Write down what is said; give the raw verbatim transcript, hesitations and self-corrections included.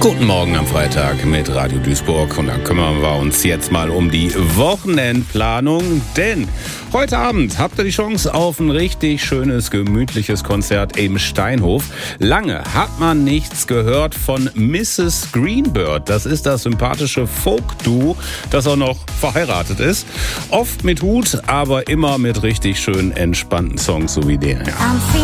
Guten Morgen am Freitag mit Radio Duisburg und dann kümmern wir uns jetzt mal um die Wochenendplanung, denn heute Abend habt ihr die Chance auf ein richtig schönes, gemütliches Konzert im Steinhof. Lange hat man nichts gehört von Misses Greenbird. Das ist das sympathische Folk-Duo, das auch noch verheiratet ist. Oft mit Hut, aber immer mit richtig schönen, entspannten Songs, so wie der. Ja.